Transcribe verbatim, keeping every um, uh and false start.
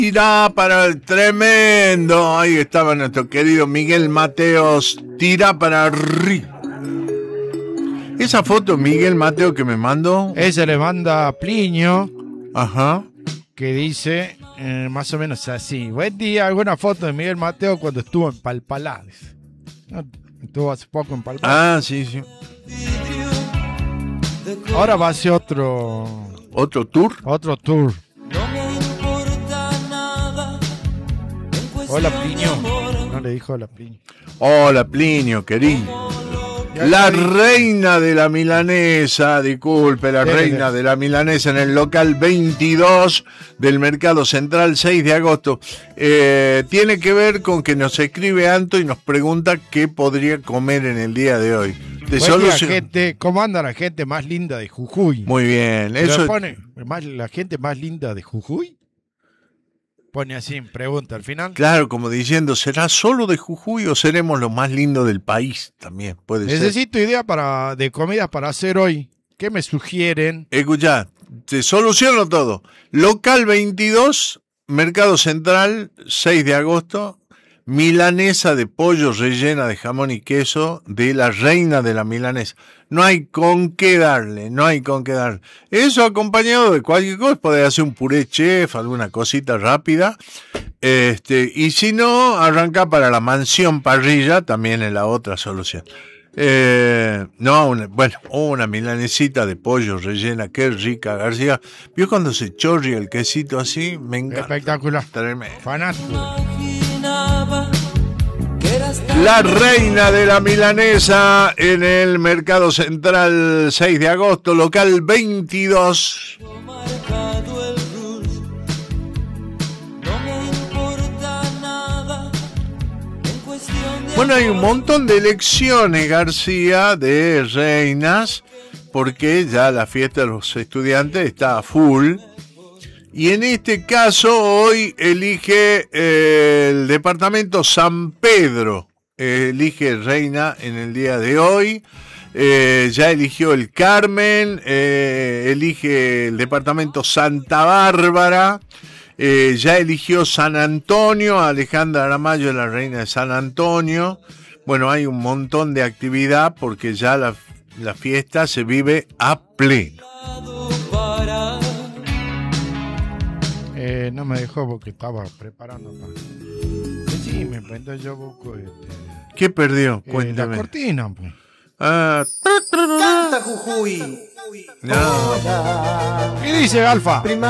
Tira para el tremendo. Ahí estaba nuestro querido Miguel Mateos. Tira para arriba. Esa foto, Miguel Mateo, que me mandó. Ella le manda a Plinio. Ajá. Que dice eh, más o menos así: buen día, alguna foto de Miguel Mateo cuando estuvo en Palpalá. ¿No? Estuvo hace poco en Palpalá. Ah, sí, sí. Ahora va a hacer otro. ¿Otro tour? Otro tour. Hola, Plinio. No le dijo hola, Plinio. Hola, Plinio, querido. La reina de la milanesa, disculpe, la Dele, reina dele. de la milanesa en el local veintidós del Mercado Central, seis de agosto. Eh, tiene que ver con que nos escribe Anto y nos pregunta qué podría comer en el día de hoy. De Buen día, solución- gente. ¿Cómo anda la gente más linda de Jujuy? Muy bien, Pero eso. pone, más, la gente más linda de Jujuy. Pone así, pregunta al final. Claro, como diciendo, ¿será solo de Jujuy o seremos lo más lindo del país? También puede ser. Necesito idea para, de comidas para hacer hoy. ¿Qué me sugieren? Escuchá, te soluciono todo. Local veintidós, Mercado Central, seis de agosto, milanesa de pollo rellena de jamón y queso de la reina de la milanesa. No hay con qué darle, no hay con qué darle. Eso acompañado de cualquier cosa, podés hacer un puré chef, alguna cosita rápida. Este, y si no, arranca para la mansión parrilla, también es la otra solución. Eh, no, una, bueno, una milanesita de pollo rellena, qué rica, García. ¿Vio cuando se chorrea el quesito así? Me encanta. Espectacular. Tremendo. Fanático. La reina de la milanesa en el Mercado Central, seis de agosto, local veintidós. Bueno, hay un montón de elecciones, García, de reinas, porque ya la fiesta de los estudiantes está a full. Y en este caso hoy elige eh, el departamento San Pedro, eh, elige reina en el día de hoy. Eh, ya eligió el Carmen, eh, elige el departamento Santa Bárbara, eh, ya eligió San Antonio, Alejandra Aramayo, la reina de San Antonio. Bueno, hay un montón de actividad porque ya la, la fiesta se vive a pleno. Eh, no me dejó porque estaba preparando para. Sí, me prendo yo poco. Este, ¿Qué perdió? eh, Cuéntame. la cortina, pues. Ah, Canta Jujuy. no. ¿Qué dice Alfa?